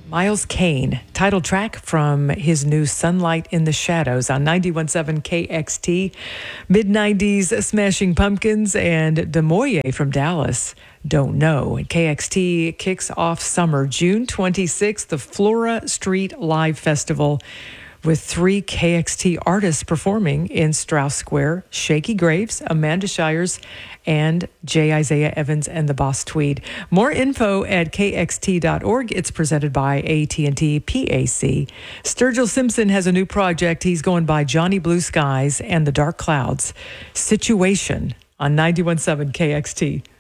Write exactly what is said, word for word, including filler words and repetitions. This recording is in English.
Miles Kane, title track from his new Sunlight in the Shadows on ninety-one point seven K X T. mid nineties Smashing Pumpkins and Demoye from Dallas, Don't Know. K X T kicks off summer June twenty-sixth, the Flora Street Live Festival, with three K X T artists performing in Strauss Square: Shaky Graves, Amanda Shires, and J. Isaiah Evans and the Boss Tweed. More info at K X T dot org. It's presented by A T and T P A C. Sturgill Simpson has a new project. He's going by Johnny Blue Skies and the Dark Clouds. Situation on ninety-one point seven K X T.